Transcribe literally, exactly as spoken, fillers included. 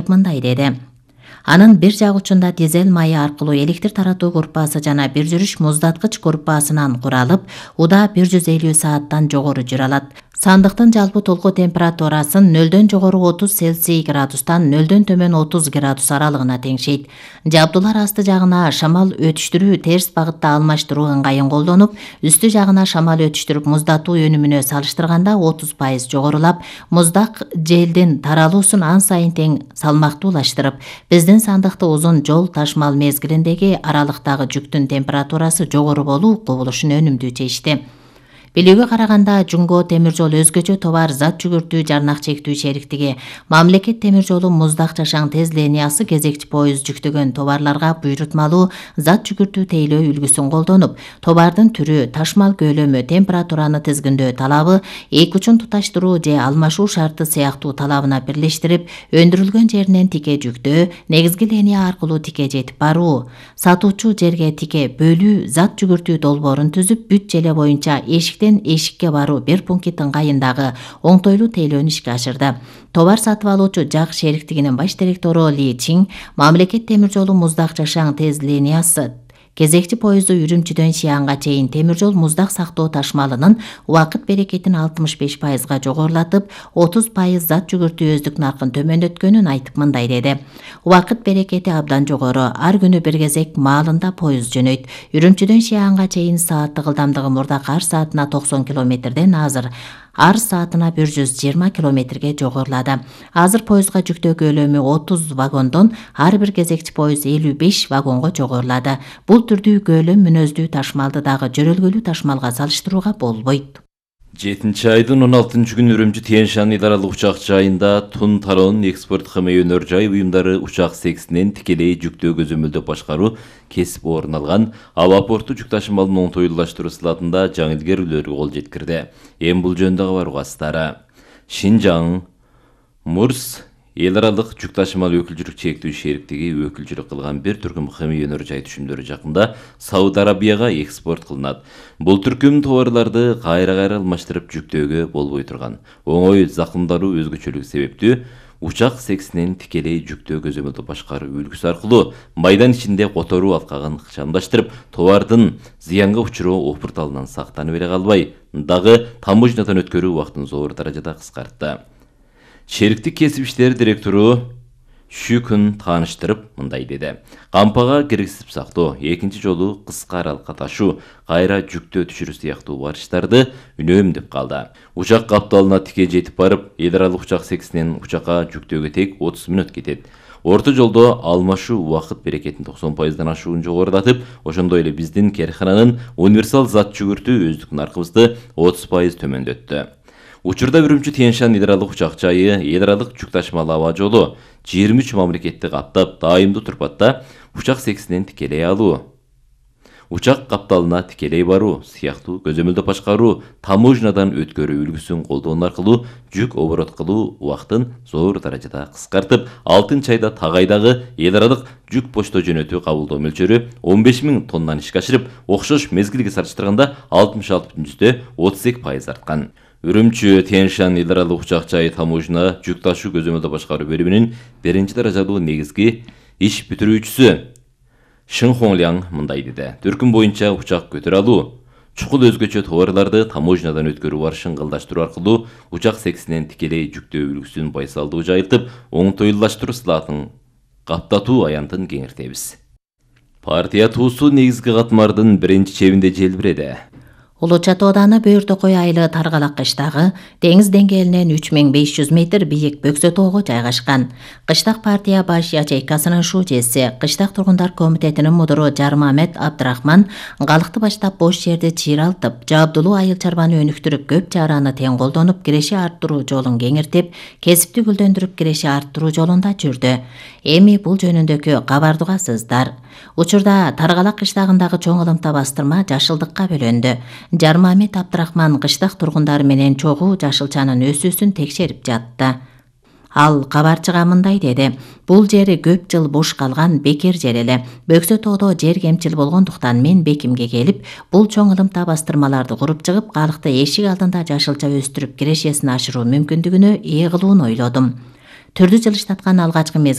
мындай деди. Анын бир жак учунда дизель майы аркылуу электр таратуу группасы жана бир жүрүш муздаткыч группасынан куралып, уда бир жүз элүү сааттан жогору жүрө алат. Сандыктын жалпы толку температурасын нөлдөн жогору отуз Цельсий градустан нөлдөн төмөн отуз градус аралыгына теңшейт. Жабдуулар асты жагына шамал өтүштүрүү терс багытта алмаштыруу ыңгайын колдонуп, үстү жагына шамал өтүштүрүп муздатуу өнүмүнө салыштырганда отуз пайыз жогорулап, муздак желдин таралуусун ан сайын тең салмактуулаштырып, биздин сандыкты узун жол ташмал мезгилиндеги аралыктагы жүктүн температурасы жогору болуу кубулушун өнүмдүү чечти. Билүүгө караганда, Жумго темир жол өзгөчө товар зат жүгүртүү жарнак чектүү шериктиги Мамлекет темир жолу муздак жашаң тез линиясы кезекчи поезд жүктөгөн товарларга буйрутмалуу зат жүгүртүү тейлөө үлгүсүн колдонуп, товардын түрү, ташмал көлөмү, температураны тизгиндөө талабы, эки учун туташтыруу же алмашуу шарты сыяктуу талабына бирлештирип, өндүрүлгөн жеринен тике жүктөө, негизги линия аркылуу тике жетип баруу, сатуучу жерге тике бөлүү зат жүгүртүү долбоорун түзүп, бүт желе боюнча эшик эшикке баруу бир пункт ыңгайындагы оңтойлуу тейлөөнү ишке ашырды. Товар сатып алуучу жак шериктигинин баш директору Ли Чин, Мамлекет темир жолу муздак жашаң тез линиясы кезекчи поезду Үрүмчүдөн Шиянга чейин темир жол муздак сактоо ташмалынын убакыт берекетин алтымыш беш пайызга жогорулатып, отуз пайыз зат жүгүртүү өздүк наркын төмөндөткөнүн айтып мындай деди. Убакыт берекети абдан жогору, ар күнү бир кезек маалында поезд жөнөйт. Үрүмчүдөн Шиянга чейин сааттык ылдамдыгы мурда ар саатына токсон километрден азыр ар саатына бир жүз жыйырма километрге жогорулады. Азыр поездга жүктөө көлөмү отуз вагондон ар бир кезекчи поезд элүү беш вагонго жогорулады. Бул түрдүү көлөм мүнөздүү ташмалды дагы жөрөлгөлүү ташмалга салыштырууга болбойт. жетинчи айдын он алтынчы күнү Үрүмчү Тянь-Шань эл аралык учак жайында Тун Тарон экспорт кыймай өнөр жай уюмдары учак сексинен тикелей жүктөө көзөмөлдөп башкаруу кесип орун алган аба порту жүк ташымалын оңтойлуулаштыруу сылатында жаңы илгерүүлөргө кол жеткирди. Эми бул жөнүндө кабар угасыздары. Шинжаң Мурс эл аралык жүк ташымал өкүлчүлүк чектүү шериктиги өкүлчүлүк кылган бир түркүм кыймай өнөр жай түшүмдөрү жакында Сауд Арабияга экспорт кылынат. Бул түркүм товарларды кайра-кайра алмаштырып жүктөөгө болбой турган. Оңой закымдаруу өзгөчөлүгү себептүү учак сексинен тикелей жүктөө көзөмөлдө башкаруу үлгүсү аркылуу майдан ичинде которуу алкагын ыкчамдаштырып, товардын зыянга учуруу опурталынан сактанып эле калбай, дагы таможнядан өткөрүү убактын зор даражада кыскартты. Шериктик кесип иштери директору Шүкүн тааныштырып мындай деди. Кампага киргизип сактоо, экинчи жолу кыска аралыкка ташуу, кайра жүктөө түшүрүү сыяктуу барыштарды үнөмдөп калды. Учак капталына тике жетип барып, эл аралык учак сексинен учакка жүктөөгө тек отуз мүнөт кетет. Орто жолдо алмашуу убакыт берекетин токсон пайыздан ашуун жогорулатып, ошондой эле биздин керкананын универсал зат жүгүртүү өздүк наркыбызды отуз пайыз төмөндөттү. Учурда Үрүмчү Тянь-Шань эл аралык учак жайы, эл аралык жүк ташмал аба жолу жыйырма үч мамлекетти каптап, дайымдуу турпатта учак сексинен тикелей алуу, учак капталына тикелей баруу сыяктуу көзөмөлдө башкаруу, таможнядан өткөрүү үлгүсүн колдонуу аркылуу жүк оборот кылуу убактын зор даражада кыскартып, алтынчы айда Тагайдагы эл аралык жүк почто жөнөтүү кабылдоо мөлчөрү он беш миң тоннаны ишке ашырып, окшош мезгилге салыштырганда алтымыш алты бүтүн жүздө отуз эки пайыз арткан. Үрүмчү Тянь-Шань эл аралык учак жай таможня жүк ташуу көзөмөлдө башкаруу бөлүмүнүн биринчи даражалуу негизги иш бүтүрүүчүсү Шин Хонгляң мындай деди. Түркүм боюнча учак көтөрө алуу, чукул өзгөчө товарларды таможнядан өткөрүү барышын ылдаштыруу аркылуу учак сексинен тикелей жүктөө үлгүсүн байсалдуу жайылтып, оңтойлуулаштыруу сылатын каптатуу аянтын кеңиртебиз. Партия туусу негизги катмардын биринчи чебинде желбиреди. Улуу Чат ооданы Бөөр Токой айылы Таргалак кыштагы деңиз деңгээлинен үч миң беш жүз метр бийик Бөксө тоого жайгашкан. Кыштак партия баш ячейкасынын шүүжеси, Кыштак тургундар комитетинин мудуру Жармамет Абдрахман галыкты баштап бош жерди чыйралтып, жабдулуу айыл чарбаны өнүктүрүп, көп чараны тең колдонуп, киреши арттыруу жолун кеңиртип, кесипти гүлдөндүрүп, киреши арттыруу жолунда жүрдү. Эми бул жөнүндөгү кабарды угасыздар. Учурда Таргалак кыштагындагы чоң ылымта бастырма жашылдыкка бөлөндү. Жармамет Абдрахман кыштак тургундары менен чогуу жашылчанын өсүүсүн текшерип жатты. Ал кабарчыга мындай деди. Бул жери көп жыл бош калган бекер жер эле. Бөксө тоодо жер кемчил болгондуктан мен бекимге келип, бул чоң ылымта бастырмаларды куруп чыгып, калыкты эшик алдында жашылча өстүрүп, кирешесин ашыруу мүмкүндүгүнө ээ кылууну ойлодум. Түрдү жылыштаткан алгачкы мезгил